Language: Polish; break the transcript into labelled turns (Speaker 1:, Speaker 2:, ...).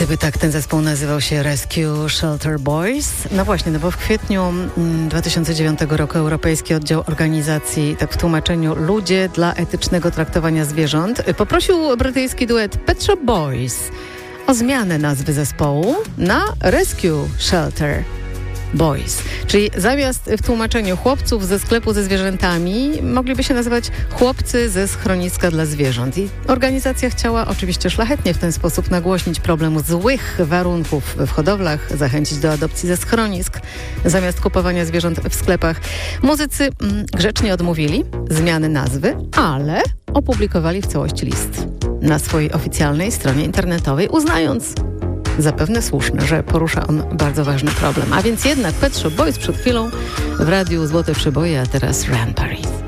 Speaker 1: Gdyby tak ten zespół nazywał się Rescue Shelter Boys. No właśnie, no bo w kwietniu 2009 roku Europejski Oddział Organizacji, tak w tłumaczeniu Ludzie dla etycznego traktowania zwierząt, poprosił brytyjski duet Pet Shop Boys o zmianę nazwy zespołu na Rescue Shelter Boys. Czyli zamiast w tłumaczeniu chłopców ze sklepu ze zwierzętami mogliby się nazywać chłopcy ze schroniska dla zwierząt. I organizacja chciała oczywiście szlachetnie w ten sposób nagłośnić problem złych warunków w hodowlach, zachęcić do adopcji ze schronisk zamiast kupowania zwierząt w sklepach. Muzycy grzecznie odmówili zmiany nazwy, ale opublikowali w całości list na swojej oficjalnej stronie internetowej, uznając zapewne słuszne, że porusza on bardzo ważny problem. A więc jednak Pet Shop Boys przed chwilą w radiu Złote Przeboje, a teraz Ran Paris.